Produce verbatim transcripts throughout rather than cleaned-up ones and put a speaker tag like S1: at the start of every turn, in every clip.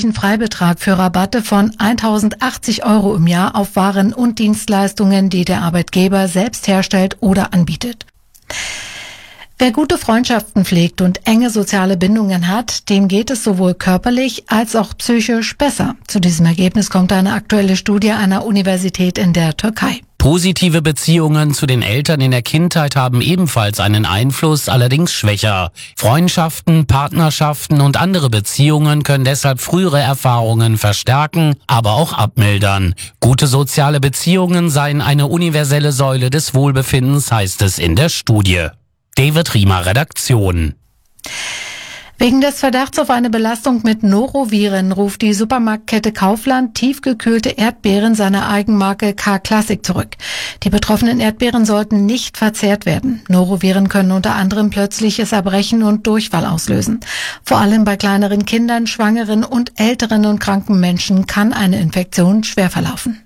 S1: zusätzlichen Freibetrag für Rabatte von eintausendachtzig Euro im Jahr auf Waren und Dienstleistungen, die der Arbeitgeber selbst herstellt oder anbietet. Wer gute Freundschaften pflegt und enge soziale Bindungen hat, dem geht es sowohl körperlich als auch psychisch besser. Zu diesem Ergebnis kommt eine aktuelle Studie einer Universität in der Türkei.
S2: Positive Beziehungen zu den Eltern in der Kindheit haben ebenfalls einen Einfluss, allerdings schwächer. Freundschaften, Partnerschaften und andere Beziehungen können deshalb frühere Erfahrungen verstärken, aber auch abmildern. Gute soziale Beziehungen seien eine universelle Säule des Wohlbefindens, heißt es in der Studie. David Riemer, Redaktion.
S1: Wegen des Verdachts auf eine Belastung mit Noroviren ruft die Supermarktkette Kaufland tiefgekühlte Erdbeeren seiner Eigenmarke K-Classic zurück. Die betroffenen Erdbeeren sollten nicht verzehrt werden. Noroviren können unter anderem plötzliches Erbrechen und Durchfall auslösen. Vor allem bei kleineren Kindern, Schwangeren und älteren und kranken Menschen kann eine Infektion schwer verlaufen.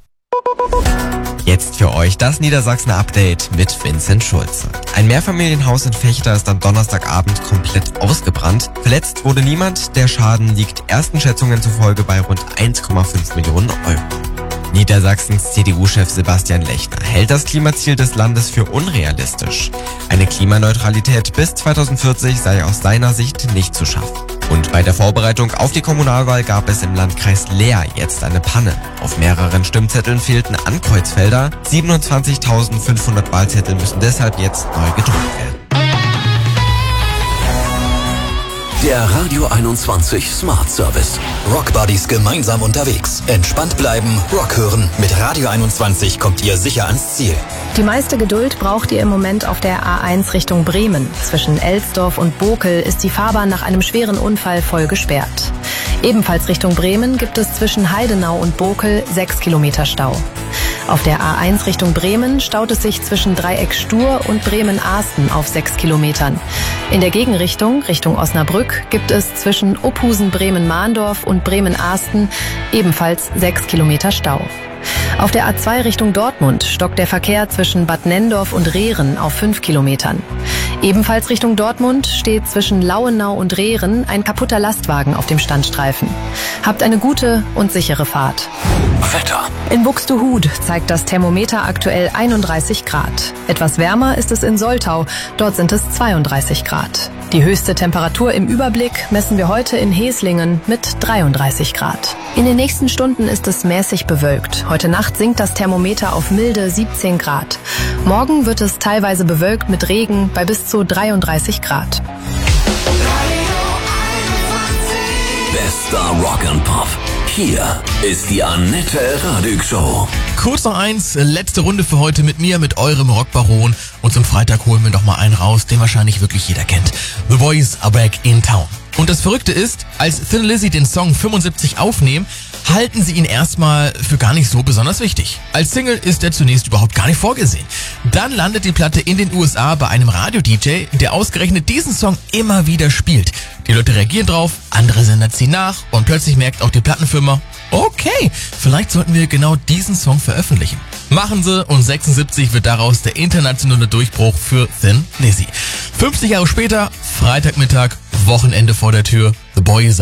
S3: Jetzt für euch das Niedersachsen-Update mit Vincent Schulze. Ein Mehrfamilienhaus in Vechta ist am Donnerstagabend komplett ausgebrannt. Verletzt wurde niemand. Der Schaden liegt ersten Schätzungen zufolge bei rund eins Komma fünf Millionen Euro. Niedersachsens C D U-Chef Sebastian Lechner hält das Klimaziel des Landes für unrealistisch. Eine Klimaneutralität bis zweitausendvierzig sei aus seiner Sicht nicht zu schaffen. Und bei der Vorbereitung auf die Kommunalwahl gab es im Landkreis Leer jetzt eine Panne. Auf mehreren Stimmzetteln fehlten Ankreuzfelder. siebenundzwanzigtausendfünfhundert Wahlzettel müssen deshalb jetzt neu gedruckt werden.
S4: Der Radio einundzwanzig Smart Service. Rock Buddies gemeinsam unterwegs. Entspannt bleiben, Rock hören. Mit Radio einundzwanzig kommt ihr sicher ans Ziel.
S5: Die meiste Geduld braucht ihr im Moment auf der A eins Richtung Bremen. Zwischen Elsdorf und Bokel ist die Fahrbahn nach einem schweren Unfall voll gesperrt. Ebenfalls Richtung Bremen gibt es zwischen Heidenau und Bokel sechs Kilometer Stau. Auf der A eins Richtung Bremen staut es sich zwischen Dreieck Stur und Bremen-Ahsten auf sechs Kilometern. In der Gegenrichtung, Richtung Osnabrück, gibt es zwischen Uphusen-Bremen-Mahndorf und Bremen-Ahsten ebenfalls sechs Kilometer Stau. Auf der A zwei Richtung Dortmund stockt der Verkehr zwischen Bad Nenndorf und Rehren auf fünf Kilometern. Ebenfalls Richtung Dortmund steht zwischen Lauenau und Rehren ein kaputter Lastwagen auf dem Standstreifen. Habt eine gute und sichere Fahrt.
S4: Wetter.
S5: In Buxtehude zeigt das Thermometer aktuell einunddreißig Grad. Etwas wärmer ist es in Soltau, dort sind es zweiunddreißig Grad. Die höchste Temperatur im Überblick messen wir heute in Heslingen mit dreiunddreißig Grad. In den nächsten Stunden ist es mäßig bewölkt. Heute Nacht sinkt das Thermometer auf milde siebzehn Grad. Morgen wird es teilweise bewölkt mit Regen bei bis zu dreiunddreißig Grad.
S4: Bester Rock and Pop. Hier ist die Annette Radig Show.
S6: Kurz noch eins, letzte Runde für heute mit mir, mit eurem Rockbaron. Und zum Freitag holen wir noch mal einen raus, den wahrscheinlich wirklich jeder kennt. The Boys are back in town. Und das Verrückte ist, als Thin Lizzy den Song fünfundsiebzig aufnehmen, halten sie ihn erstmal für gar nicht so besonders wichtig. Als Single ist er zunächst überhaupt gar nicht vorgesehen. Dann landet die Platte in den U S A bei einem Radio-D J, der ausgerechnet diesen Song immer wieder spielt. Die Leute reagieren drauf, andere Sender ziehen nach und plötzlich merkt auch die Plattenfirma, okay, vielleicht sollten wir genau diesen Song veröffentlichen. Machen sie und sechsundsiebzig wird daraus der internationale Durchbruch für Thin Lizzy. fünfzig Jahre später, Freitagmittag, Wochenende vor der Tür, The Boys